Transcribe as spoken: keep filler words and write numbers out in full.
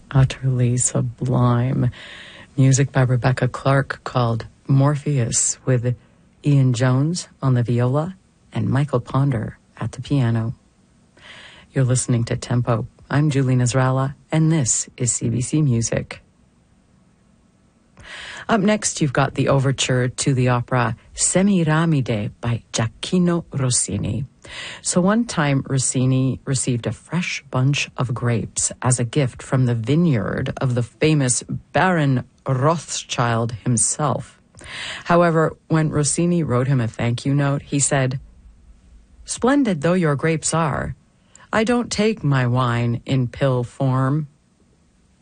Utterly sublime. Music by Rebecca Clark called Morpheus, with Ian Jones on the viola and Michael Ponder at the piano. You're listening to Tempo. I'm Julie Nasrallah, and this is C B C Music. Up next, you've got the overture to the opera Semiramide by Gioacchino Rossini. So one time, Rossini received a fresh bunch of grapes as a gift from the vineyard of the famous Baron Rothschild himself. However, when Rossini wrote him a thank you note, he said, "Splendid though your grapes are, I don't take my wine in pill form."